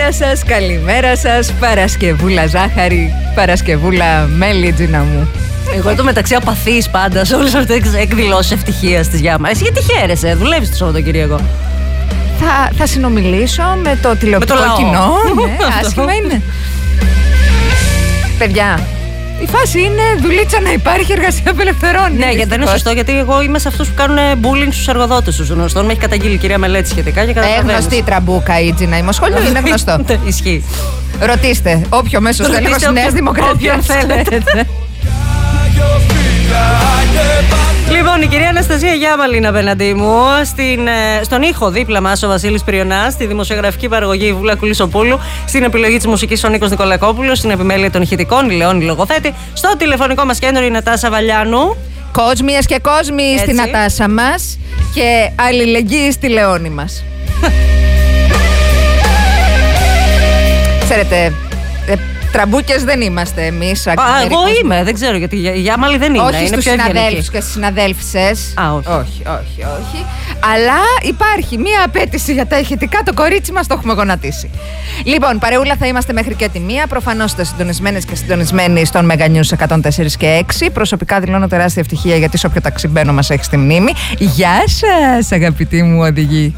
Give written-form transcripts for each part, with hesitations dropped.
Καλησπέρα σας, καλημέρα σας. Παρασκευούλα ζάχαρη, Παρασκευούλα μέλι, Τζίνα μου. Εγώ εδώ μεταξύ απαθής πάντα σε όλες αυτές τις εκδηλώσεις ευτυχίας της Γιάμα. Εσύ γιατί χαίρεσαι, δουλεύεις το Σαββατοκύριακο? Θα συνομιλήσω με το τηλεοπτικό κοινό. Ναι, άσχημα είναι. Παιδιά, η φάση είναι δουλίτσα να υπάρχει, εργασία απελευθερώνει. Ναι, γιατί δεν είναι σωστό, γιατί εγώ είμαι σε αυτούς που κάνουν bullying στους εργοδότες τους. Γνωστόν, με έχει καταγγείλει η κυρία Μελέτη σχετικά. Γνωστή τραμπούκα η Τζίνα Ημοσχολιού, είναι γνωστό. Ισχύει. Ρωτήστε όποιο μέσο τέλεχος της Νέας Δημοκρατίας θέλετε. Λοιπόν, η κυρία Αναστασία Γιάμαλη είναι απέναντί μου. Στον ήχο δίπλα μας ο Βασίλης Πριονάς, στη δημοσιογραφική παραγωγή η Βούλα Κουλισοπούλου, στην επιλογή της μουσικής ο Νίκος Νικολακόπουλος, στην επιμέλεια των ηχητικών η Λεόνη Λογοθέτη, στο τηλεφωνικό μας κέντρο η Νατάσα Βαλιάνου. Κόσμιες και κόσμοι στην Νατάσα μας και αλληλεγγύη στη Λεόνη μας. Ξέρετε, τραμπούκες δεν είμαστε εμείς. Εγώ είμαι, δεν ξέρω γιατί. Η Γιάμαλη δεν είναι. Όχι είναι στους συναδέλφους και στις συναδέλφισες. Όχι. Αλλά υπάρχει μία απέτηση για τα ηχητικά. Το κορίτσι μας το έχουμε γονατίσει. Λοιπόν, παρεούλα θα είμαστε μέχρι και τη 1. Προφανώς είστε συντονισμένες και συντονισμένοι στον Mega News 104 και 6. Προσωπικά δηλώνω τεράστια ευτυχία γιατί σε όποιο ταξί μπαίνω μας έχει στη μνήμη. Γεια σας, αγαπητοί μου οδηγοί.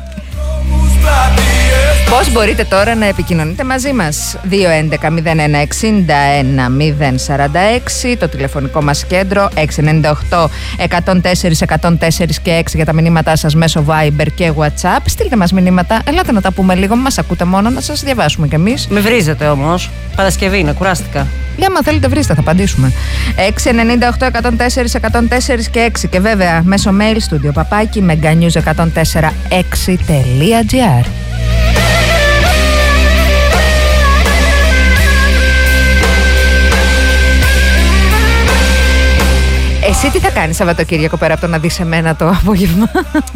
Πώς μπορείτε τώρα να επικοινωνείτε μαζί μας? 211-01-61-046, το τηλεφωνικό μας κέντρο, 698-104-104 και 6 για τα μηνύματά σας μέσω Viber και WhatsApp. Στείλτε μας μηνύματα, ελάτε να τα πούμε λίγο, μας ακούτε μόνο, να σας διαβάσουμε κι εμείς. Με βρίζετε όμως, Παρασκευή είναι, κουράστηκα. Για μα θέλετε βρίστε, θα απαντήσουμε. 698-104-104 και 6 και βέβαια μέσω mail studio παπάκι meganews1046.gr. Εσύ τι θα κάνεις Σαββατοκύριακο πέρα από το να δεις εμένα το απόγευμα?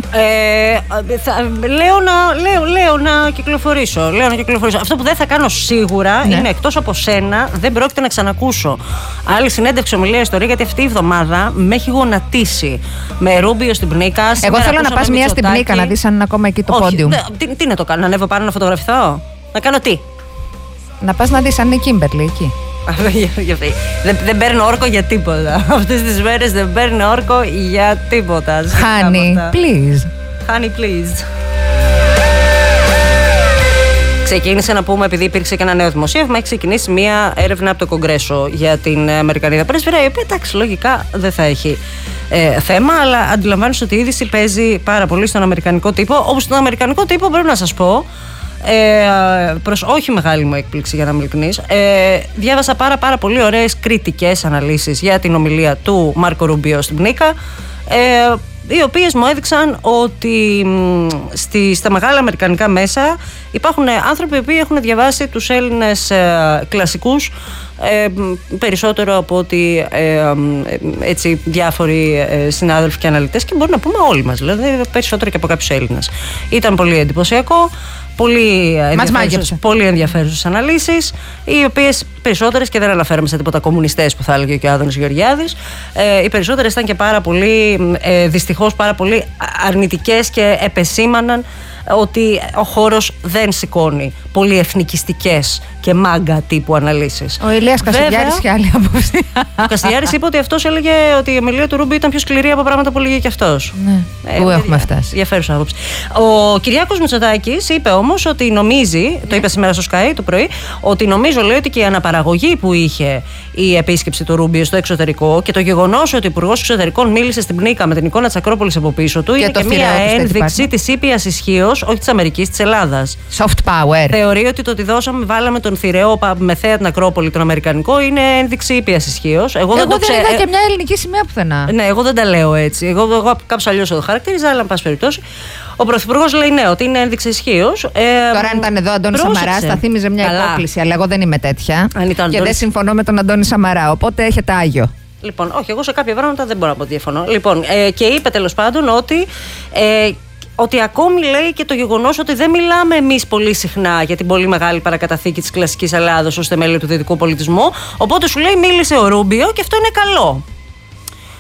Λέω να κυκλοφορήσω. Αυτό που δεν θα κάνω σίγουρα είναι, εκτός από σένα, δεν πρόκειται να ξανακούσω άλλη συνέντευξη, ομιλία, ιστορία, γιατί αυτή η εβδομάδα με έχει γονατίσει. Με Ρούμπιο στην Πνίκα. Εγώ θέλω να πας μία στην Πνίκα να δεις αν είναι ακόμα εκεί το πόντιουμ. Τι να το κάνω, να ανέβω πάνω να φωτογραφηθώ? Να κάνω τι? Να πας να δεις αν είναι η Κίμπερλι εκεί. Δεν παίρνω όρκο για τίποτα. Αυτές τις μέρες δεν παίρνω όρκο για τίποτα. Honey, please. Honey, please. Ξεκίνησε να πούμε, επειδή υπήρξε και ένα νέο δημοσίευμα, έχει ξεκινήσει μια έρευνα από το Κογκρέσο για την Αμερικανίδα πρέσβυρα, η οποία εντάξει, λογικά δεν θα έχει θέμα, αλλά αντιλαμβάνεσαι ότι η είδηση παίζει πάρα πολύ στον αμερικανικό τύπο. Όπως στον αμερικανικό τύπο πρέπει να σας πω, προς όχι μεγάλη μου έκπληξη για να είμαι ειλικρινής, διάβασα πάρα πολύ ωραίες κριτικές αναλύσεις για την ομιλία του Μάρκο Ρούμπιο στην Πνίκα, οι οποίες μου έδειξαν ότι στα μεγάλα αμερικανικά μέσα υπάρχουν άνθρωποι που έχουν διαβάσει τους Έλληνες κλασικούς περισσότερο από ότι έτσι διάφοροι συνάδελφοι και αναλυτές, και μπορούμε να πούμε όλοι μας, δηλαδή περισσότερο και από κάποιους Έλληνες. Ήταν πολύ εντυπωσιακό, πολύ ενδιαφέρουσες αναλύσεις, οι οποίες περισσότερες, και δεν αναφέρομαι σε τίποτα κομμουνιστές που θα έλεγε και ο Άδωνης Γεωργιάδης, οι περισσότερες ήταν και πάρα πολύ, δυστυχώς πάρα πολύ αρνητικές και επεσήμαναν ότι ο χώρος δεν σηκώνει πολύ εθνικιστικές και μάγκα τύπου αναλύσεις. Ο Ηλίας Κασιδιάρης είχε άλλη άποψη. Ο Κασιδιάρης είπε ότι αυτός έλεγε ότι η ομιλία του Ρούμπι ήταν πιο σκληρή από πράγματα που έλεγε και αυτός. Ναι, πού έχουμε φτάσει. Ενδιαφέρουσα άποψη. Ο Κυριάκος Μητσοτάκης είπε όμως ότι νομίζει, το είπε σήμερα στο Sky το πρωί, ότι λέει ότι και η αναπαραγωγή που είχε η επίσκεψη του Ρούμπι στο εξωτερικό και το γεγονός ότι ο Υπουργός Εξωτερικών μίλησε στην Πνίκα με την εικόνα της Ακρόπολης από πίσω του, είναι και μια ένδειξη της ήπιας ισχύως, όχι της Αμερικής, της Ελλάδας. Soft power. Θεωρεί ότι το ότι βάλαμε τον θηρεό με θέα την Ακρόπολη, τον Αμερικανικό, είναι ένδειξη ήπιας ισχύως. Εγώ δεν είδα και μια ελληνική σημαία πουθενά. Ναι, εγώ δεν τα λέω έτσι. Εγώ κάπως αλλιώς το χαρακτήριζα, αλλά εν πάση περιπτώσει. Ο Πρωθυπουργός λέει ναι, ότι είναι ένδειξη ισχύως. Τώρα, αν ήταν εδώ Αντώνης Σαμαράς, θα θύμιζε μια υπόκληση, αλλά εγώ δεν είμαι τέτοια. Και δεν συμφωνώ με τον Αντώνη Σαμαρά. Οπότε έχετε άγιο. Λοιπόν, όχι, εγώ σε κάποια πράγματα δεν μπορώ να πω ότι διαφωνώ. Λοιπόν, και είπε τέλος πάντων ότι ακόμη λέει και το γεγονός ότι δεν μιλάμε εμείς πολύ συχνά για την πολύ μεγάλη παρακαταθήκη της κλασικής Ελλάδος ως θεμέλιο του δυτικού πολιτισμού. Οπότε σου λέει μίλησε ο Ρούμπιο και αυτό είναι καλό.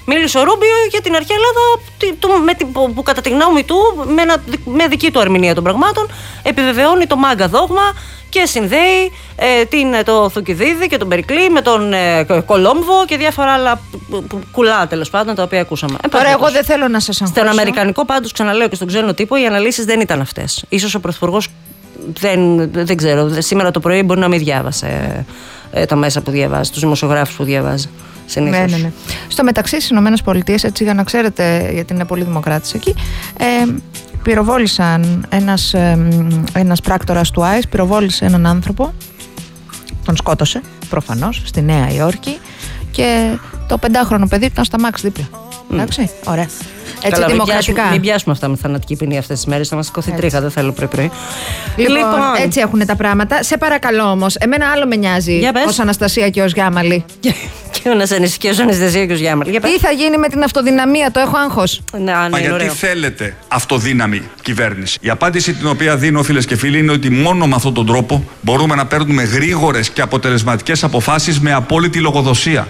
Μίλησε ο Ρούμπιο για την αρχαία Ελλάδα που κατά τη γνώμη του με δική του ερμηνεία των πραγμάτων επιβεβαιώνει το μάγκα δόγμα και συνδέει το Θουκυδίδη και τον Περικλή με τον Κολόμβο και διάφορα άλλα κουλά τέλος πάντων τα οποία ακούσαμε. Τώρα εγώ δεν θέλω να σας αγχώσω. Στον αμερικανικό πάντως, ξαναλέω, και στον ξένο τύπο οι αναλύσεις δεν ήταν αυτές. Ίσως ο Πρωθυπουργός δεν ξέρω, σήμερα το πρωί μπορεί να μην διάβασε τα μέσα που διαβάζει, τους δημοσιογράφους που διαβάζει. Ναι. Στο μεταξύ στις ΗΠΑ, έτσι για να ξέρετε, γιατί είναι πολύ δημοκράτης εκεί, πυροβόλησαν ένας πράκτορας του ΆΕΣ, πυροβόλησε έναν άνθρωπο, τον σκότωσε προφανώς στη Νέα Υόρκη και το 5χρονο παιδί ήταν στα μάξ δίπλα. Εντάξει, ωραία. Έτσι καλά, δημοκρατικά. Μην πιάσουμε αυτά με θανατική ποινή αυτές τις μέρες, θα μας σηκωθεί τρίχα, δεν θέλω πρωί-πρωί. Λοιπόν, έτσι έχουν τα πράγματα. Σε παρακαλώ όμως, εμένα άλλο με νοιάζει ως Αναστασία και ως Γιάμαλη. Και ο Νασανής και ως Αναστασία και ως Γιάμαλη. Τι θα γίνει με την αυτοδυναμία, το έχω άγχος. Μα γιατί θέλετε αυτοδύναμη κυβέρνηση? Η απάντηση την οποία δίνω, φίλες και φίλοι, είναι ότι μόνο με αυτόν τον τρόπο μπορούμε να παίρνουμε γρήγορες και αποτελεσματικές αποφάσεις με απόλυτη λογοδοσία.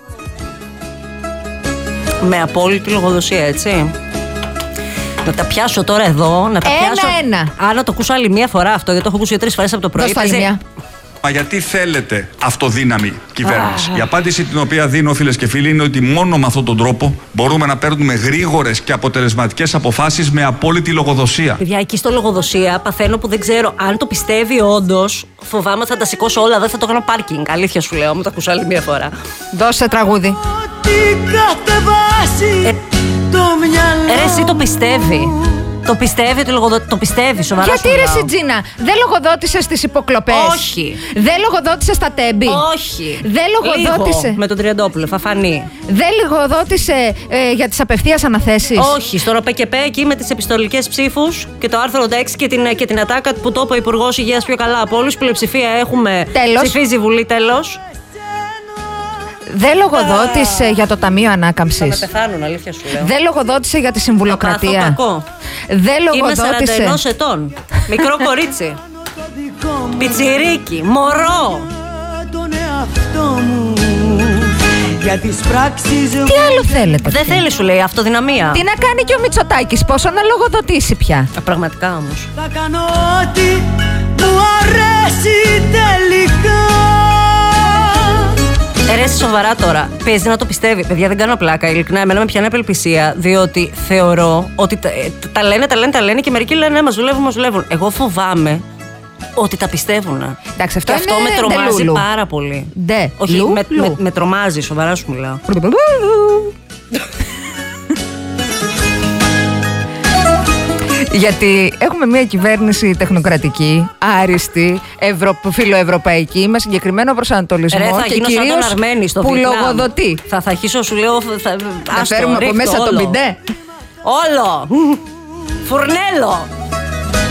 Με απόλυτη λογοδοσία, έτσι. Να τα πιάσω τώρα εδώ, να τα πιάσω. Ένα. Να το ακούσω άλλη μία φορά αυτό, γιατί το έχω ακούσει 3 φορές από το πρωί. Μα γιατί θέλετε αυτοδύναμη κυβέρνηση? Η απάντηση την οποία δίνω, φίλες και φίλοι, είναι ότι μόνο με αυτόν τον τρόπο μπορούμε να παίρνουμε γρήγορες και αποτελεσματικές αποφάσεις με απόλυτη λογοδοσία. Παιδιά, εκεί στο λογοδοσία παθαίνω που δεν ξέρω αν το πιστεύει όντως. Φοβάμαι θα τα σηκώσω όλα, δεν θα το κάνω πάρκινγκ. Αλήθεια σου λέω, μου το ακούσω άλλη μία φορά. Δώσε τραγούδι. Εσύ το πιστεύει. Το πιστεύει, το πιστεύει, σοβαρά. Γιατί ρε Σιτζίνα, δεν λογοδότησε στις υποκλοπές? Όχι. Δεν λογοδότησε στα τέμπη? Όχι. Δεν λογοδότησε. Λίγο, με τον Τριαντόπουλο, θα φανεί. Δεν λογοδότησε για τις απευθείας αναθέσεις? Όχι. Στο ΡΟΠΕΚΕΠΕ εκεί με τις επιστολικές ψήφους και το άρθρο 86 και την ατάκα που το είπε ο Υπουργός Υγείας πιο καλά από όλους. Πλειοψηφία έχουμε. Τέλος. Ψηφίζει η Βουλή, τέλος. Δεν λογοδότησε για το Ταμείο Ανάκαμψης. Θα με πεθάνουν, αλήθεια σου λέω. Δεν λογοδότησε για τη συμβουλοκρατία. Κακό. Δεν λογοδότησε. Είμαι 41 ετών. Μικρό κορίτσι. Πιτσιρίκι. Μωρό. Τι άλλο θέλετε? Δεν θέλει, σου λέει, αυτοδυναμία. Τι να κάνει και ο Μητσοτάκης, πόσο να λογοδοτήσει πια? Πραγματικά όμως. Θα κάνω ό,τι μου αρέσει τελικά. Ερέσει σοβαρά τώρα. Παίζει να το πιστεύει. Παιδιά, δεν κάνω πλάκα. Ειλικρινά, εμένα με πιάνει απελπισία, διότι θεωρώ ότι τα λένε και μερικοί λένε μας δουλεύουν. Εγώ φοβάμαι ότι τα πιστεύουν. Εντάξει, αυτό με τρομάζει πάρα πολύ. Όχι, με τρομάζει, σοβαρά σου μιλάω. Γιατί έχουμε μια κυβέρνηση τεχνοκρατική, άριστη, φιλοευρωπαϊκή, με συγκεκριμένο προσανατολισμό και κυρίως που λογοδοτεί. Θα αρχίσω, σου λέω, να φέρουμε από μέσα τον πιντέ. Όλο! Φουρνέλο!